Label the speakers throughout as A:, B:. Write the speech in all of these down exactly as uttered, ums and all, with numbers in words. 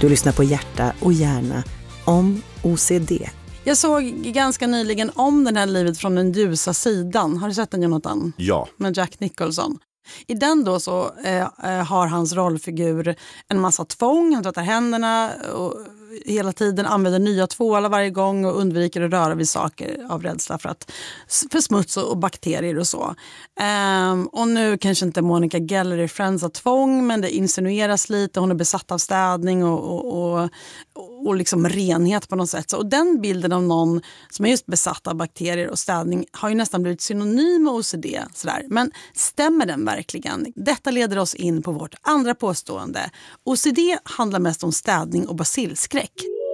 A: Du lyssnar på Hjärta och hjärna om O C D.
B: Jag såg ganska nyligen om den här Livet från den ljusa sidan. Har du sett den, Jonathan?
C: Ja.
B: Med Jack Nicholson. I den då så eh, har hans rollfigur en massa tvång. Han tvättar händerna och hela tiden använder nya tvålar varje gång och undviker att röra vid saker av rädsla för, att, för smuts och bakterier och så. Um, och nu kanske inte Monica Geller i Friends har tvång, men det insinueras lite. Hon är besatt av städning och, och, och, och liksom renhet på något sätt. Så, och den bilden av någon som är just besatt av bakterier och städning har ju nästan blivit synonym med O C D. Sådär. Men stämmer den verkligen? Detta leder oss in på vårt andra påstående. O C D handlar mest om städning och basilskräck.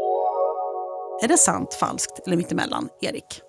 B: Är det sant, falskt eller mittemellan, Erik?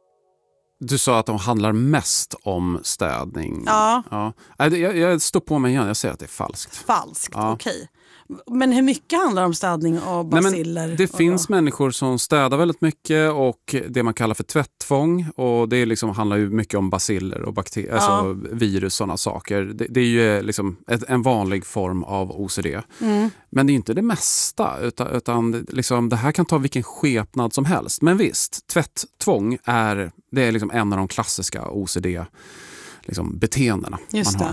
D: Du sa att de handlar mest om städning.
B: Ja.
D: ja. Jag, jag står på mig igen, jag säger att det är falskt.
B: Falskt,
D: ja.
B: Okej. Men hur mycket handlar om städning och basiller?
D: Nej, men det finns
B: då?
D: människor som städar väldigt mycket och det man kallar för tvätttvång, och det liksom handlar ju mycket om basiller och bakterier, ja. alltså virus och sådana saker. Det, det är ju liksom ett, en vanlig form av O C D. Mm. Men det är inte det mesta, utan, utan liksom, det här kan ta vilken skepnad som helst. Men visst, tvätttvång är, det är liksom en av de klassiska O C D liksom, beteendena
B: Just
D: man har.
B: Det.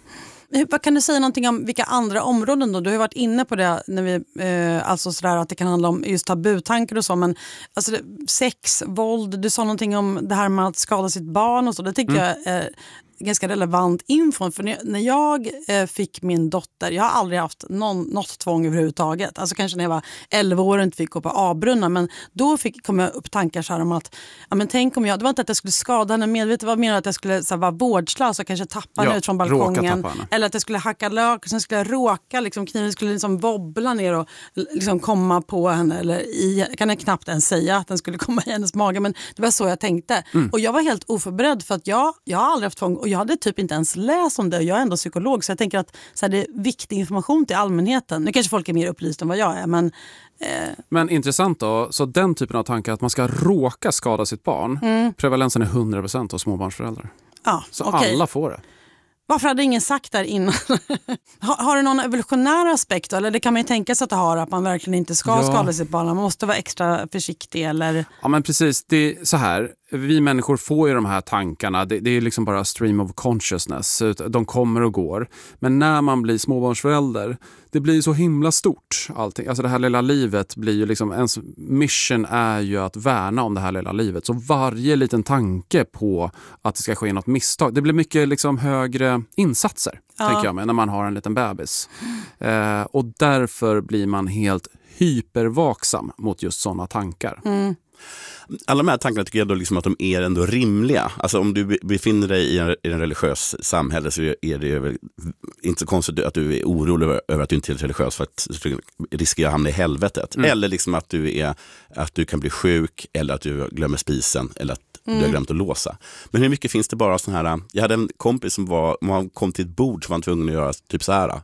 B: Vad kan du säga någonting om vilka andra områden då? Du har varit inne på det när vi, eh, alltså sådär att det kan handla om just tabutankar och så, men alltså det, sex, våld, du sa någonting om det här med att skada sitt barn och så, det tycker mm. jag är ganska relevant info, för när jag eh, fick min dotter, jag har aldrig haft någon, något tvång överhuvudtaget, alltså kanske när jag var elva år och inte fick gå på A-brunna, men då fick, kom jag upp tankar så här om att, ja men tänk om jag, det var inte att jag skulle skada henne medvetet, det var mer att jag skulle så här, vara vårdslös och kanske tappa henne
D: ja,
B: ut från balkongen, eller att jag skulle hacka lök och sen skulle jag råka, liksom, kniven skulle liksom wobbla ner och liksom komma på henne, eller i, kan jag knappt ens säga att den skulle komma i hennes mage, men det var så jag tänkte. Mm. Och jag var helt oförberedd för att jag, jag har aldrig haft tvång och jag hade typ inte ens läst om det, och jag är ändå psykolog, så jag tänker att så här, det är viktig information till allmänheten. Nu kanske folk är mer upplysta än vad jag är, men... Eh...
D: Men intressant då, så den typen av tankar att man ska råka skada sitt barn, mm. prevalensen är hundra procent hos småbarnsföräldrar.
B: Ja,
D: så
B: okay.
D: alla får det.
B: Varför hade ingen sagt där innan? har, har det någon evolutionär aspekt då? Eller det kan man ju tänka sig att det har, att man verkligen inte ska ja. skada sitt barn. Man måste vara extra försiktig eller...
D: Ja men precis, det är så här. Vi människor får ju de här tankarna. Det, det är liksom bara stream of consciousness. De kommer och går. Men när man blir småbarnsförälder, det blir så himla stort allting. Alltså det här lilla livet blir ju liksom, ens mission är ju att värna om det här lilla livet. Så varje liten tanke på att det ska ske något misstag, det blir mycket liksom högre insatser, ja. tänker jag mig, när man har en liten bebis. Eh, och därför blir man helt hypervaksam mot just sådana tankar.
B: Mm.
C: Alla de här tankarna tycker jag då liksom att de är ändå rimliga. Alltså om du befinner dig i en, i en religiös samhälle så är det ju inte så konstigt att du är orolig över, över att du inte är religiös för att du riskerar att hamna i helvetet. Mm. Eller liksom att du, är, att du kan bli sjuk, eller att du glömmer spisen, eller att mm. du har glömt att låsa. Men hur mycket finns det bara sån här... Jag hade en kompis som var, om han kom till ett bord så var han tvungen att göra typ så här.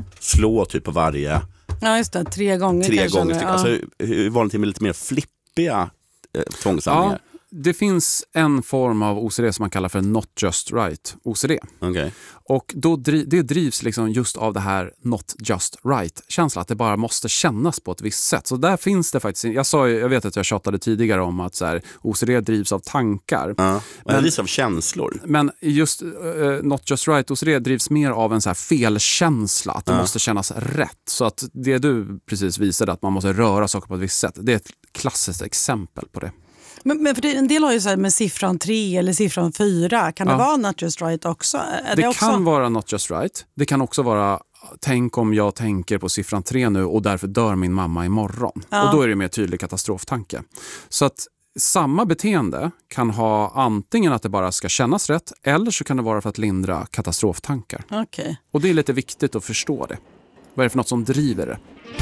C: Slå typ på varje...
B: Ja just det, tre gånger
C: Tre
B: kanske.
C: gånger.
B: Ja.
C: Alltså hur vanligt med lite mer flippiga tvångshandlingar.
D: Ja, det finns en form av O C D som man kallar för not just right O C D.
C: Okay.
D: Och då driv, det drivs liksom just av det här not just right-känslan, att det bara måste kännas på ett visst sätt. Så där finns det faktiskt, jag sa jag vet att jag tjatade tidigare om att så här, O C D drivs av tankar.
C: Ja,
D: men,
C: det drivs av känslor.
D: Men just uh, not just right O C D drivs mer av en så här felkänsla, att det ja. måste kännas rätt. Så att det du precis visade, att man måste röra saker på ett visst sätt, det är ett klassiskt exempel på det.
B: Men, men för det, en del har ju så här med siffran tre eller siffran fyra. Kan det ja. vara not just right också? Är
D: det
B: det också?
D: kan vara not just right. Det kan också vara, tänk om jag tänker på siffran tre nu och därför dör min mamma imorgon. Ja. Och då är det mer tydlig katastroftanke. Så att samma beteende kan ha antingen att det bara ska kännas rätt, eller så kan det vara för att lindra katastroftankar.
B: Okay.
D: Och det är lite viktigt att förstå det. Vad är det för något som driver det?